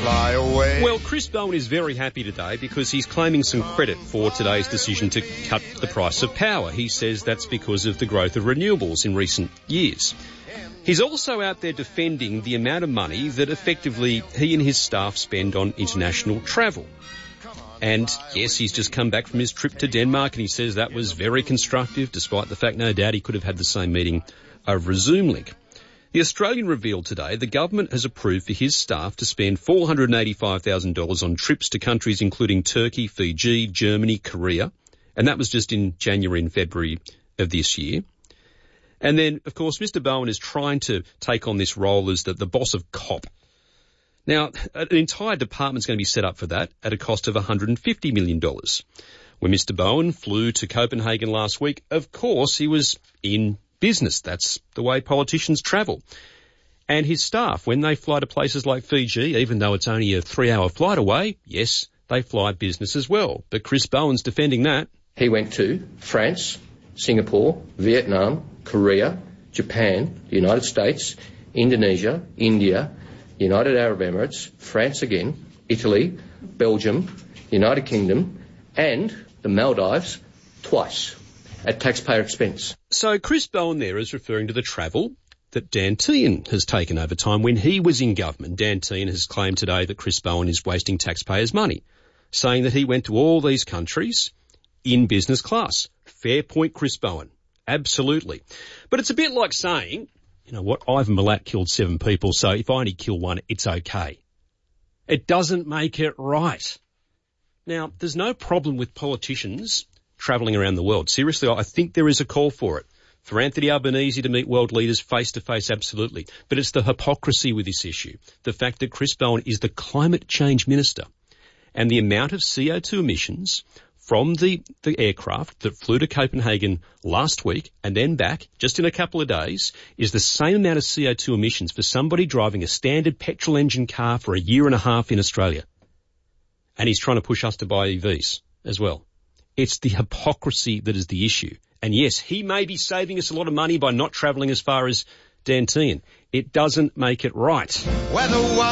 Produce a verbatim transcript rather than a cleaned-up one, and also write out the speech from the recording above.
fly away. Well, Chris Bowen is very happy today because he's claiming some credit for today's decision to cut the price of power. He says that's because of the growth of renewables in recent years. He's also out there defending the amount of money that effectively he and his staff spend on international travel. And yes, he's just come back from his trip to Denmark and he says that was very constructive, despite the fact no doubt he could have had the same meeting over a Zoom link. The Australian revealed today the government has approved for his staff to spend four hundred eighty-five thousand dollars on trips to countries including Turkey, Fiji, Germany, Korea, and that was just in January and February of this year. And then, of course, Mister Bowen is trying to take on this role as the, the boss of COP. Now, an entire department's going to be set up for that at a cost of one hundred fifty million dollars. When Mister Bowen flew to Copenhagen last week, of course, he was in business. That's the way politicians travel. And his staff, when they fly to places like Fiji, even though it's only a three-hour flight away, yes, they fly business as well. But Chris Bowen's defending that. He went to France, Singapore, Vietnam, Korea, Japan, the United States, Indonesia, India, United Arab Emirates, France again, Italy, Belgium, United Kingdom, and the Maldives twice at taxpayer expense. So Chris Bowen there is referring to the travel that Dan Tehan has taken over time when he was in government. Dan Tehan has claimed today that Chris Bowen is wasting taxpayers' money, saying that he went to all these countries in business class. Fair point, Chris Bowen. Absolutely. But it's a bit like saying, you know what, Ivan Milat killed seven people, so if I only kill one, it's okay. It doesn't make it right. Now, there's no problem with politicians travelling around the world. Seriously, I think there is a call for it. For Anthony Albanese to meet world leaders face-to-face, absolutely. But it's the hypocrisy with this issue. The fact that Chris Bowen is the climate change minister and the amount of C O two emissions from the, the aircraft that flew to Copenhagen last week and then back just in a couple of days is the same amount of C O two emissions for somebody driving a standard petrol engine car for a year and a half in Australia. And he's trying to push us to buy E Vs as well. It's the hypocrisy that is the issue. And yes, he may be saving us a lot of money by not travelling as far as Dan Tehan. It doesn't make it right.